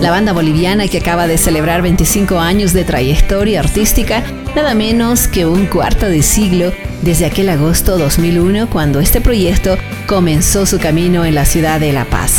La banda boliviana, que acaba de celebrar 25 años de trayectoria artística, nada menos que un cuarto de siglo, desde aquel agosto 2001 cuando este proyecto comenzó su camino en la ciudad de La Paz.